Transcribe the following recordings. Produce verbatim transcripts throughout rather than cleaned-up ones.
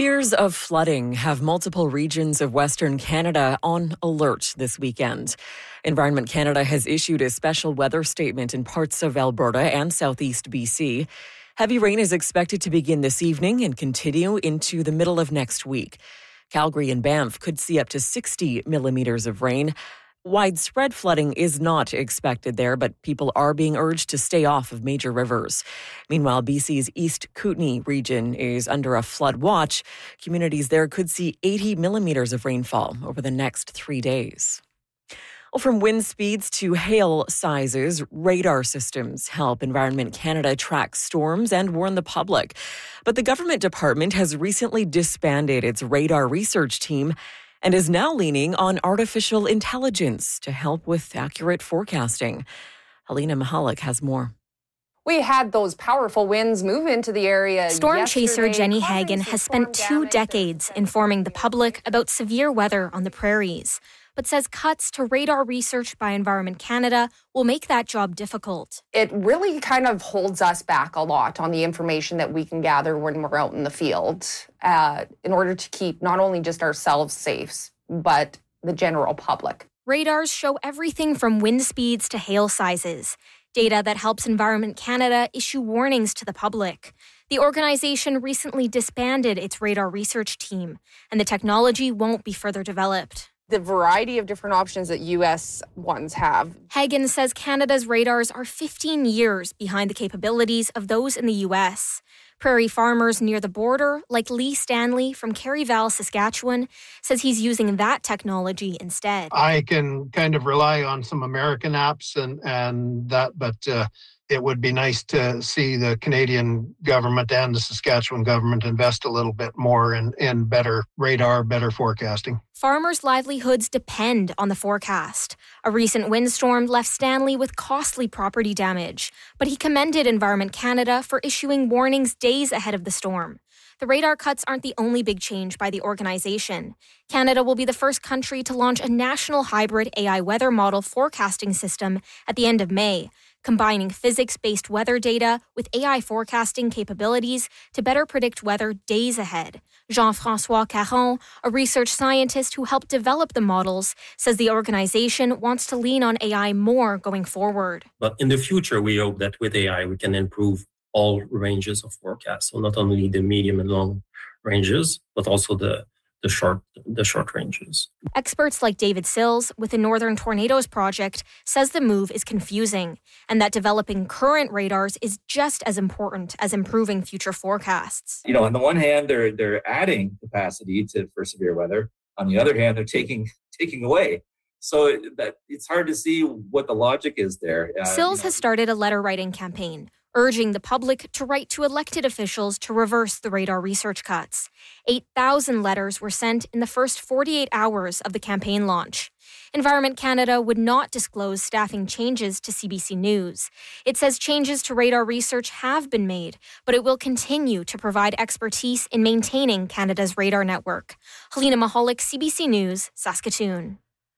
Fears of flooding have multiple regions of Western Canada on alert this weekend. Environment Canada has issued a special weather statement in parts of Alberta and southeast B C. Heavy rain is expected to begin this evening and continue into the middle of next week. Calgary and Banff could see up to sixty millimeters of rain. Widespread flooding is not expected there, but people are being urged to stay off of major rivers. Meanwhile, B C's East Kootenay region is under a flood watch. Communities there could see eighty millimeters of rainfall over the next three days. Well, from wind speeds to hail sizes, radar systems help Environment Canada track storms and warn the public. But the government department has recently disbanded its radar research team and is now leaning on artificial intelligence to help with accurate forecasting. Helena Mahalik has more. We had those powerful winds move into the area. Storm yesterday. chaser Jenny Hagen has spent two decades informing the public about severe weather on the prairies, but says cuts to radar research by Environment Canada will make that job difficult. It really kind of holds us back a lot on the information that we can gather when we're out in the field uh, in order to keep not only just ourselves safe, but the general public. Radars show everything from wind speeds to hail sizes, data that helps Environment Canada issue warnings to the public. The organization recently disbanded its radar research team, and the technology won't be further developed. The variety of different options that U S ones have. Hagen says Canada's radars are fifteen years behind the capabilities of those in the U S. Prairie farmers near the border, like Lee Stanley from Caryval, Saskatchewan, says he's using that technology instead. I can kind of rely on some American apps and, and that, but uh, it would be nice to see the Canadian government and the Saskatchewan government invest a little bit more in, in better radar, better forecasting. Farmers' livelihoods depend on the forecast. A recent windstorm left Stanley with costly property damage, but he commended Environment Canada for issuing warnings days ahead of the storm. The radar cuts aren't the only big change by the organization. Canada will be the first country to launch a national hybrid A I weather model forecasting system at the end of May, combining physics-based weather data with A I forecasting capabilities to better predict weather days ahead. Jean-François Caron, a research scientist who helped develop the models, says the organization wants to lean on A I more going forward. But in the future, we hope that with A I, we can improve all ranges of forecasts. So not only the medium and long ranges, but also the the short the short ranges. Experts like David Sills with the Northern Tornadoes Project says the move is confusing and that developing current radars is just as important as improving future forecasts. You know, on the one hand, they're they're adding capacity to for severe weather. On the other hand, they're taking taking away. So that it's hard to see what the logic is there. Uh, Sills you know. has started a letter writing campaign, urging the public to write to elected officials to reverse the radar research cuts. eight thousand letters were sent in the first forty-eight hours of the campaign launch. Environment Canada would not disclose staffing changes to C B C News. It says changes to radar research have been made, but it will continue to provide expertise in maintaining Canada's radar network. Helena Mahalik, C B C News, Saskatoon.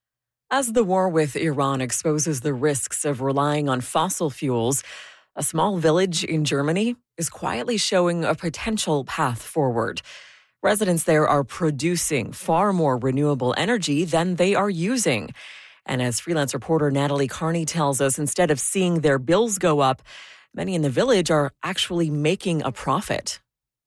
As the war with Iran exposes the risks of relying on fossil fuels, a small village in Germany is quietly showing a potential path forward. Residents there are producing far more renewable energy than they are using. And as freelance reporter Natalie Carney tells us, instead of seeing their bills go up, many in the village are actually making a profit.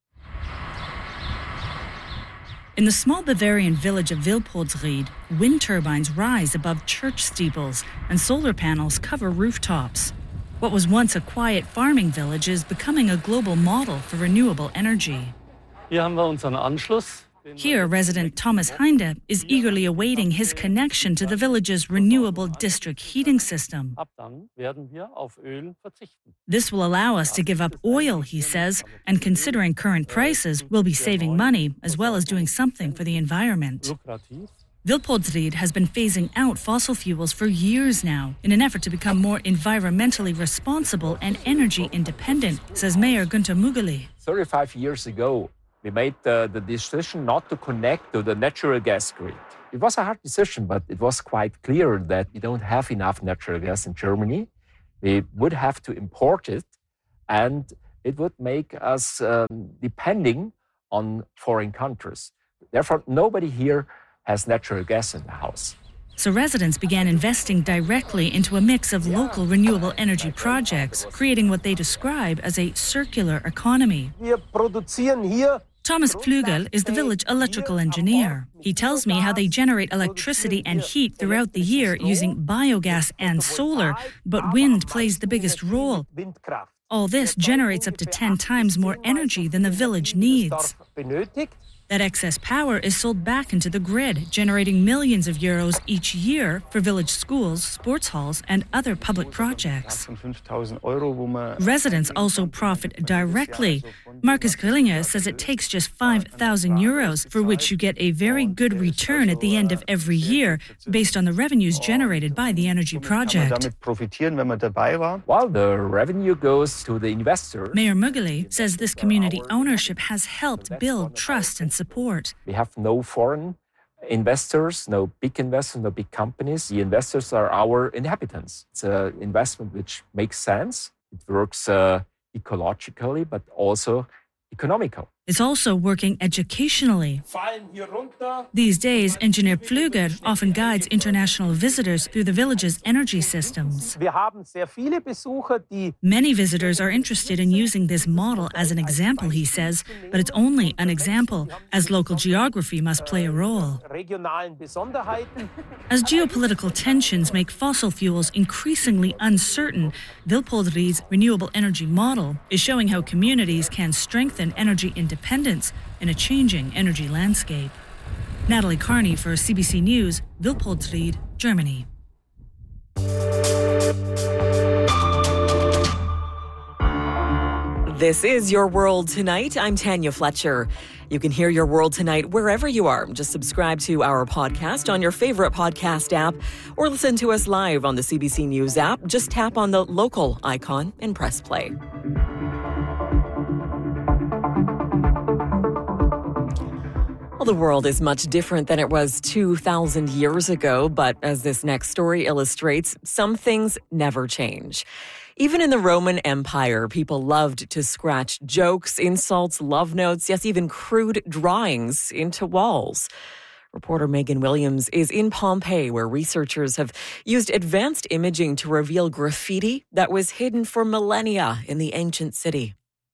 In the small Bavarian village of Wilpoldsried, wind turbines rise above church steeples and solar panels cover rooftops. What was once a quiet farming village is becoming a global model for renewable energy. Here, resident Thomas Heinde is eagerly awaiting his connection to the village's renewable district heating system. This will allow us to give up oil, he says, and considering current prices, we'll be saving money as well as doing something for the environment. Wilpoldsried has been phasing out fossil fuels for years now in an effort to become more environmentally responsible and energy independent, says Mayor Günther Mugeli. thirty-five years ago, we made the, the decision not to connect to the natural gas grid. It was a hard decision, but it was quite clear that we don't have enough natural gas in Germany. We would have to import it, and it would make us um, depending on foreign countries. Therefore, nobody here has natural gas in the house. So residents began investing directly into a mix of local renewable energy projects, creating what they describe as a circular economy. Thomas Flügel is the village electrical engineer. He tells me how they generate electricity and heat throughout the year using biogas and solar, but wind plays the biggest role. All this generates up to ten times more energy than the village needs. That excess power is sold back into the grid, generating millions of euros each year for village schools, sports halls, and other public projects. Residents also profit directly. Marcus Grillinger says it takes just five thousand euros, for which you get a very good return at the end of every year, based on the revenues generated by the energy project. While the revenue goes to the investor, Mayor Mugeli says this community ownership has helped build trust and support. We have no foreign investors, no big investors, no big companies. The investors are our inhabitants. It's an investment which makes sense. It works uh, ecologically, but also economical. It's also working educationally. These days, Engineer Pflüger often guides international visitors through the village's energy systems. Many visitors are interested in using this model as an example, he says, but it's only an example, as local geography must play a role. As geopolitical tensions make fossil fuels increasingly uncertain, Wilpoldsried's renewable energy model is showing how communities can strengthen energy independence in a changing energy landscape. Natalie Carney for C B C News, Wilpoldsried, Germany. This is Your World Tonight. I'm Tanya Fletcher. You can hear Your World Tonight wherever you are. Just subscribe to our podcast on your favorite podcast app or listen to us live on the C B C News app. Just tap on the local icon and press play. Well, the world is much different than it was two thousand years ago, but as this next story illustrates, some things never change. Even in the Roman Empire, people loved to scratch jokes, insults, love notes, yes, even crude drawings into walls. Reporter Megan Williams is in Pompeii, where researchers have used advanced imaging to reveal graffiti that was hidden for millennia in the ancient city.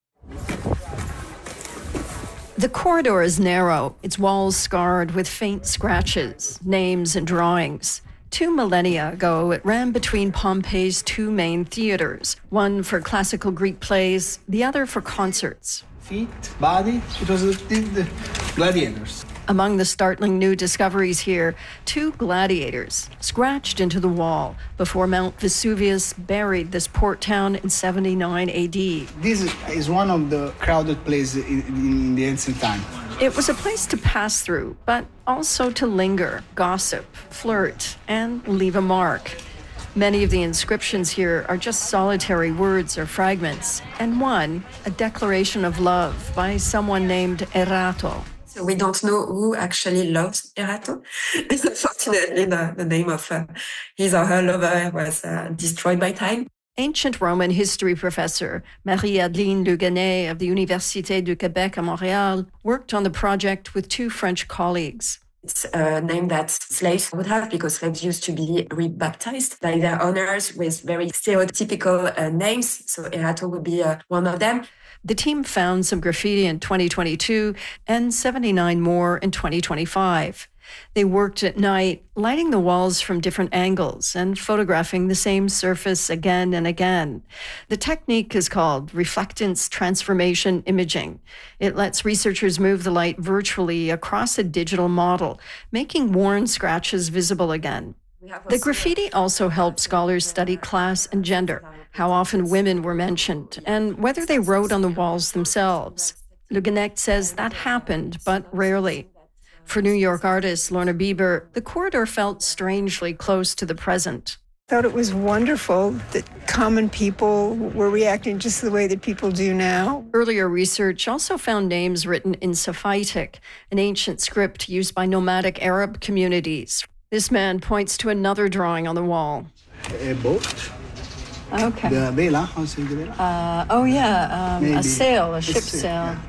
The corridor is narrow, its walls scarred with faint scratches, names and drawings. Two millennia ago, it ran between Pompeii's two main theaters, one for classical Greek plays, the other for concerts. Feet, body, it was the, the gladiators. Among the startling new discoveries here, two gladiators scratched into the wall before Mount Vesuvius buried this port town in seventy-nine A D. This is one of the crowded places in, in the ancient time. It was a place to pass through, but also to linger, gossip, flirt, and leave a mark. Many of the inscriptions here are just solitary words or fragments, and one, a declaration of love by someone named Erato. So we don't know who actually loves Erato. Unfortunately, the, the name of uh, his or her lover was uh, destroyed by time. Ancient Roman history professor Marie-Adeline Le Guenec of the Université du Québec à Montréal worked on the project with two French colleagues. It's a name that slaves would have because slaves used to be rebaptized by their owners with very stereotypical uh, names. So Erato would be uh, one of them. The team found some graffiti in twenty twenty-two and seventy-nine more in twenty twenty-five. They worked at night, lighting the walls from different angles and photographing the same surface again and again. The technique is called reflectance transformation imaging. It lets researchers move the light virtually across a digital model, making worn scratches visible again. The graffiti also helped scholars study class and gender, how often women were mentioned, and whether they wrote on the walls themselves. Le Guenec says that happened, but rarely. For New York artist Lorna Bieber, the corridor felt strangely close to the present. I thought it was wonderful that common people were reacting just the way that people do now. Earlier research also found names written in Safaitic, an ancient script used by nomadic Arab communities. This man points to another drawing on the wall. A boat. Okay. The vela, how do you say the vela? Uh, oh, yeah, um, a sail, a ship sail. Yeah.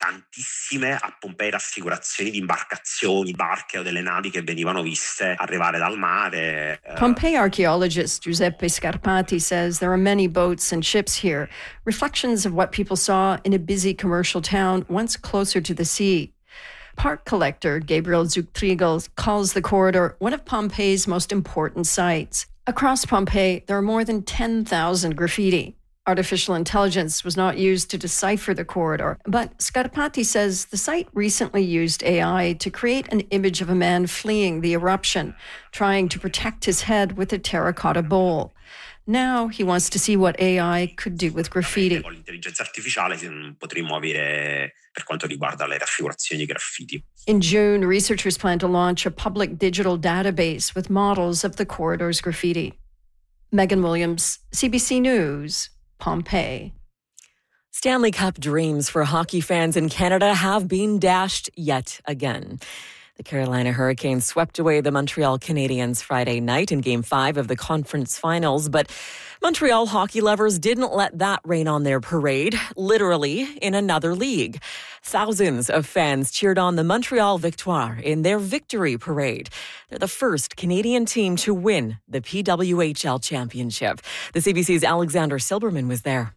tantissime a Pompei raffigurazioni di imbarcazioni, barche o delle navi che venivano viste arrivare dal mare. Pompeii archaeologist Giuseppe Scarpati says there are many boats and ships here, reflections of what people saw in a busy commercial town once closer to the sea. Park collector Gabriel Zuchtriegel calls the corridor one of Pompeii's most important sites. Across Pompeii, there are more than ten thousand graffiti. Artificial intelligence was not used to decipher the corridor, but Scarpati says the site recently used A I to create an image of a man fleeing the eruption, trying to protect his head with a terracotta bowl. Now he wants to see what A I could do with graffiti. Con l'intelligenza artificiale potremmo avere per quanto riguarda le raffigurazioni di graffiti. In June, researchers plan to launch a public digital database with models of the corridor's graffiti. Megan Williams, C B C News, Pompeii. Stanley Cup dreams for hockey fans in Canada have been dashed yet again. The Carolina Hurricanes swept away the Montreal Canadiens Friday night in Game five of the conference finals, but Montreal hockey lovers didn't let that rain on their parade, literally in another league. Thousands of fans cheered on the Montreal Victoire in their victory parade. They're the first Canadian team to win the P W H L championship. The C B C's Alexander Silberman was there.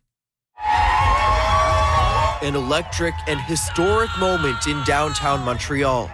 An electric and historic moment in downtown Montreal.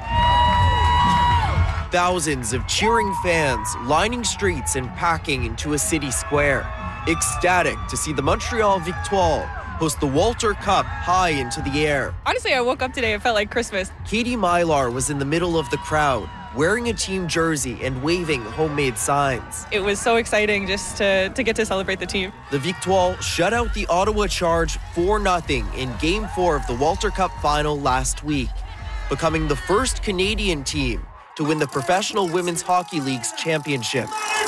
Thousands of cheering fans lining streets and packing into a city square. Ecstatic to see the Montreal Victoire host the Walter Cup high into the air. Honestly, I woke up today, it felt like Christmas. Katie Mylar was in the middle of the crowd, wearing a team jersey and waving homemade signs. It was so exciting just to, to get to celebrate the team. The Victoire shut out the Ottawa Charge four nothing in Game four of the Walter Cup final last week, becoming the first Canadian team to win the Professional Women's Hockey League's championship.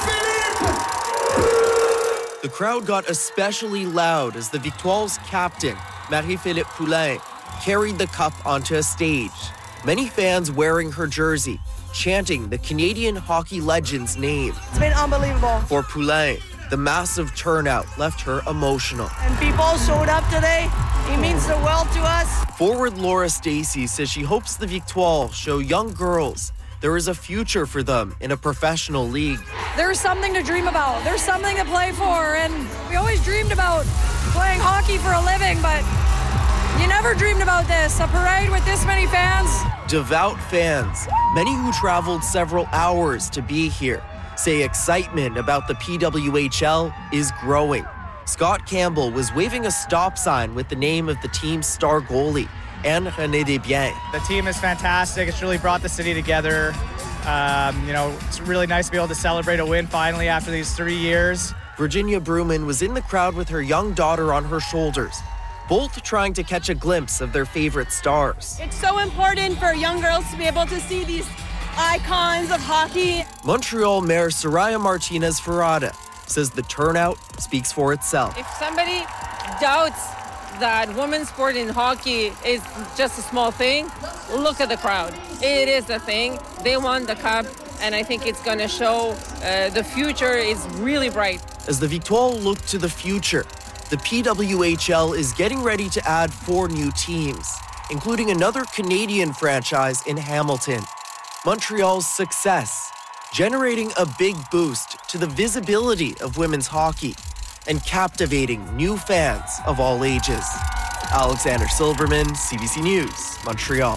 The crowd got especially loud as the Victoire's captain, Marie-Philippe Poulin, carried the cup onto a stage. Many fans wearing her jersey, chanting the Canadian hockey legend's name. It's been unbelievable. For Poulin, the massive turnout left her emotional. And people showed up today. It means the world to us. Forward Laura Stacey says she hopes the Victoire show young girls there is a future for them in a professional league. There's something to dream about. There's something to play for. And we always dreamed about playing hockey for a living, but you never dreamed about this. A parade with this many fans. Devout fans, many who traveled several hours to be here, say excitement about the P W H L is growing. Scott Campbell was waving a stop sign with the name of the team's star goalie, Anne-Renée Desbiens. The team is fantastic. It's really brought the city together. Um, you know, it's really nice to be able to celebrate a win finally after these three years. Virginia Bruman was in the crowd with her young daughter on her shoulders, both trying to catch a glimpse of their favorite stars. It's so important for young girls to be able to see these icons of hockey. Montreal Mayor Soraya Martinez Ferrada says the turnout speaks for itself. If somebody doubts that women's sport in hockey is just a small thing, look at the crowd. It is a thing. They won the cup, and I think it's going to show uh, the future is really bright. As the Victoire look to the future, the P W H L is getting ready to add four new teams, including another Canadian franchise in Hamilton. Montreal's success, generating a big boost to the visibility of women's hockey and captivating new fans of all ages. Alexander Silberman, C B C News, Montreal.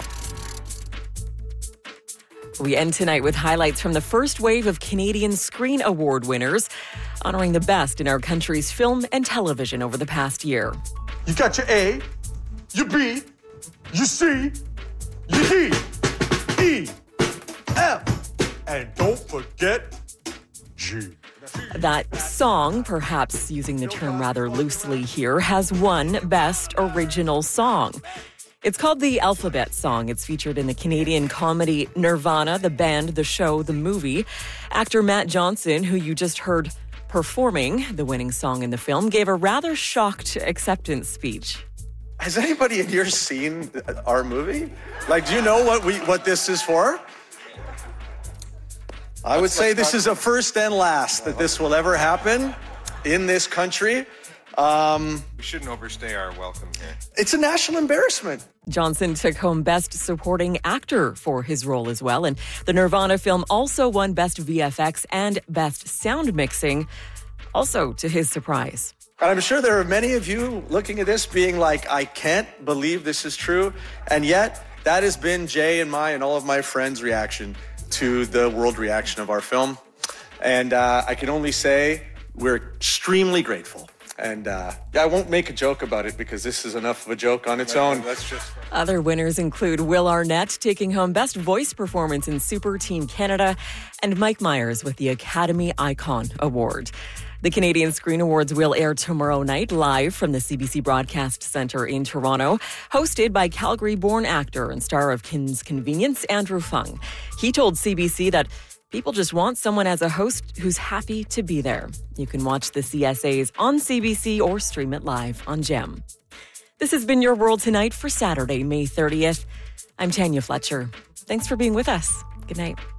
We end tonight with highlights from the first wave of Canadian Screen Award winners, honoring the best in our country's film and television over the past year. You got your A, your B, your C, your D, E, F, and don't forget G. That song, perhaps using the term rather loosely here, has won Best Original Song. It's called the Alphabet Song. It's featured in the Canadian comedy Nirvana, the band, the show, the movie. Actor Matt Johnson, who you just heard performing the winning song in the film, gave a rather shocked acceptance speech. Has anybody in here seen our movie? Like, do you know what we what this is for? I would say this is a first and last that this will ever happen in this country. Um, we shouldn't overstay our welcome here. It's a national embarrassment. Johnson took home Best Supporting Actor for his role as well. And the Nirvana film also won Best V F X and Best Sound Mixing, also to his surprise. And I'm sure there are many of you looking at this being like, I can't believe this is true. And yet, that has been Jay and my and all of my friends' reaction to the world reaction of our film. And uh, I can only say we're extremely grateful. And uh, I won't make a joke about it because this is enough of a joke on its own. That's just... Other winners include Will Arnett taking home Best Voice Performance in Super Team Canada and Mike Myers with the Academy Icon Award. The Canadian Screen Awards will air tomorrow night live from the C B C Broadcast Centre in Toronto, hosted by Calgary-born actor and star of Kim's Convenience, Andrew Fung. He told C B C that people just want someone as a host who's happy to be there. You can watch the C S As on C B C or stream it live on Gem. This has been Your World Tonight for Saturday, May thirtieth. I'm Tanya Fletcher. Thanks for being with us. Good night.